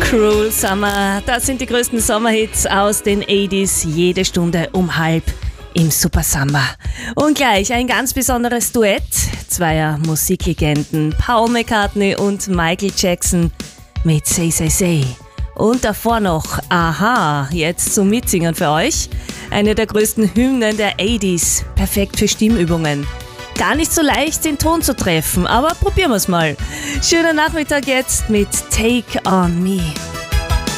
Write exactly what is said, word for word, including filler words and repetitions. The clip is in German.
Cruel Summer, das sind die größten Sommerhits aus den achtziger, jede Stunde um halb im Super Summer. Und gleich ein ganz besonderes Duett zweier Musiklegenden, Paul McCartney und Michael Jackson mit Say Say Say. Und davor noch Aha, jetzt zum Mitsingen für euch. Eine der größten Hymnen der achtziger, perfekt für Stimmübungen. Gar nicht so leicht, den Ton zu treffen, aber probieren wir es mal. Schönen Nachmittag jetzt mit Take On Me.